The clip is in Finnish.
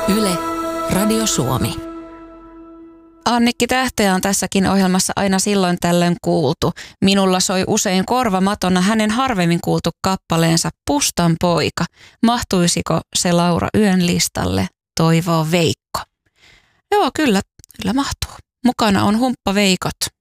Yle, Radio Suomi. Annikki Tähteä on tässäkin ohjelmassa aina silloin tällöin kuultu. Minulla soi usein korvamatona hänen harvemmin kuultu kappaleensa Pustan poika. Mahtuisiko se Laura Yön listalle, toivoo Veikko. Joo, kyllä mahtuu. Mukana on Humppa Veikot.